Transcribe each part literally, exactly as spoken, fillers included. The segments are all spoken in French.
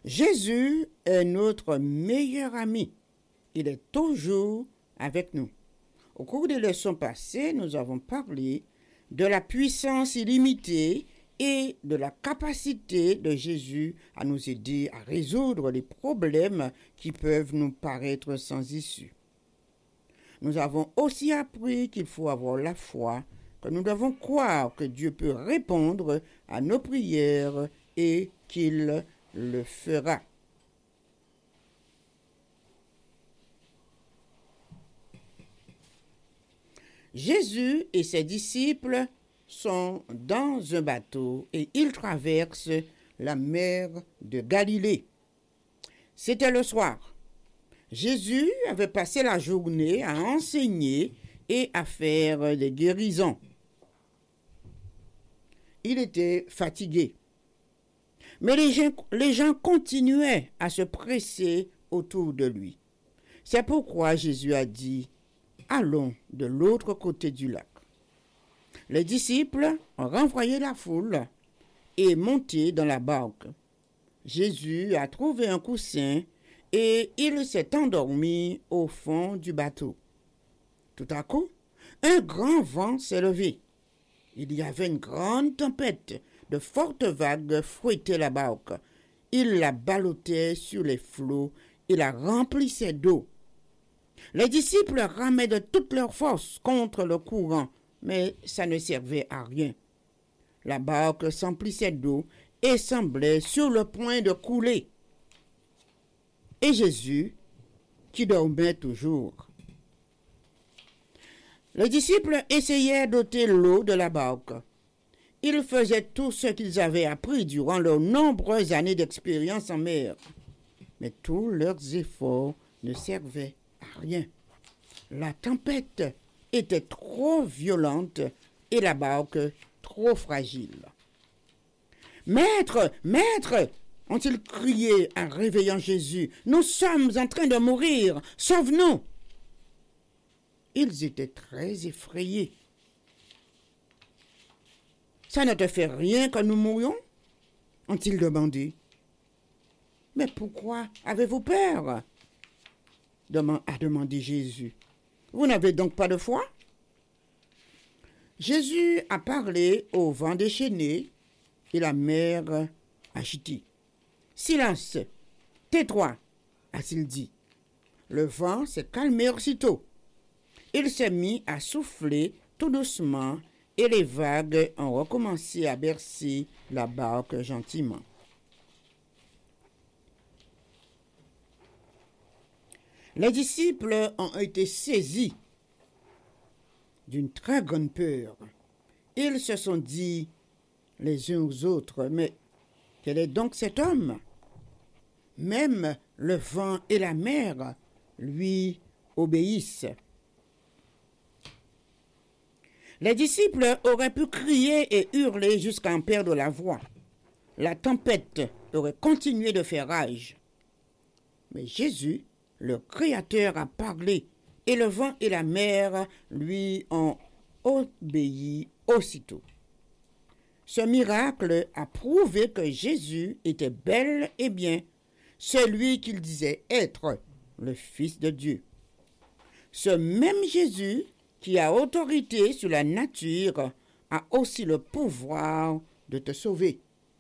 Jésus est notre meilleur ami. Il est toujours avec nous. Au cours des leçons passées, nous avons parlé de la puissance illimitée et de la capacité de Jésus à nous aider à résoudre les problèmes qui peuvent nous paraître sans issue. Nous avons aussi appris qu'il faut avoir la foi, que nous devons croire que Dieu peut répondre à nos prières et qu'il le fera. Jésus et ses disciples sont dans un bateau et ils traversent la mer de Galilée. C'était le soir. Jésus avait passé la journée à enseigner et à faire des guérisons. Il était fatigué. Mais les gens, les gens continuaient à se presser autour de lui. C'est pourquoi Jésus a dit « Allons de l'autre côté du lac ». Les disciples ont renvoyé la foule et monté dans la barque. Jésus a trouvé un coussin et il s'est endormi au fond du bateau. Tout à coup, un grand vent s'est levé. Il y avait une grande tempête. De fortes vagues fouettaient la barque. Il la ballottaient sur les flots et la remplissaient d'eau. Les disciples ramaient de toute leur force contre le courant, mais ça ne servait à rien. La barque s'emplissait d'eau et semblait sur le point de couler. Et Jésus, qui dormait toujours. Les disciples essayaient d'ôter l'eau de la barque. Ils faisaient tout ce qu'ils avaient appris durant leurs nombreuses années d'expérience en mer. Mais tous leurs efforts ne servaient à rien. La tempête était trop violente et la barque trop fragile. « Maître, maître !» ont-ils crié en réveillant Jésus. « Nous sommes en train de mourir, sauve-nous !» Ils étaient très effrayés. « Ça ne te fait rien que nous mourions ?» ont-ils demandé. « Mais pourquoi avez-vous peur ?» a demandé Jésus. « Vous n'avez donc pas de foi ?» Jésus a parlé au vent déchaîné et la mer agitée. « Silence, tais-toi !» a-t-il dit. Le vent s'est calmé aussitôt. Il s'est mis à souffler tout doucement et les vagues ont recommencé à bercer la barque gentiment. Les disciples ont été saisis d'une très grande peur. Ils se sont dit les uns aux autres, « Mais quel est donc cet homme ?» Même le vent et la mer lui obéissent. Les disciples auraient pu crier et hurler jusqu'à en perdre la voix. La tempête aurait continué de faire rage. Mais Jésus, le Créateur, a parlé et le vent et la mer lui ont obéi aussitôt. Ce miracle a prouvé que Jésus était bel et bien celui qu'il disait être, le Fils de Dieu. Ce même Jésus qui a autorité sur la nature, a aussi le pouvoir de te sauver.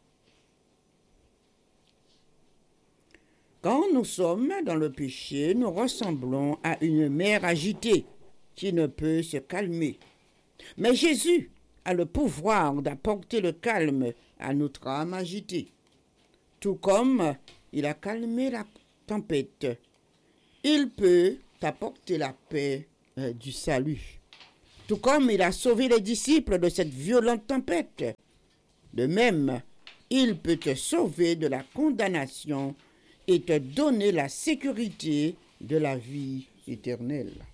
Quand nous sommes dans le péché, nous ressemblons à une mer agitée qui ne peut se calmer. Mais Jésus a le pouvoir d'apporter le calme à notre âme agitée. Tout comme il a calmé la tempête, il peut apporter la paix euh, du salut. Tout comme il a sauvé les disciples de cette violente tempête. De même, il peut te sauver de la condamnation et te donner la sécurité de la vie éternelle.